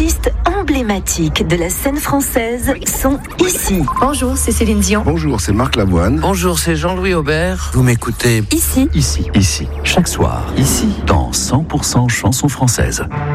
artistes emblématiques de la scène française sont ici. Bonjour, c'est Céline Dion. Bonjour, c'est Marc Lavoine. Bonjour, c'est Jean-Louis Aubert. Vous m'écoutez Ici. Ici, chaque soir, ici, dans 100% chansons françaises.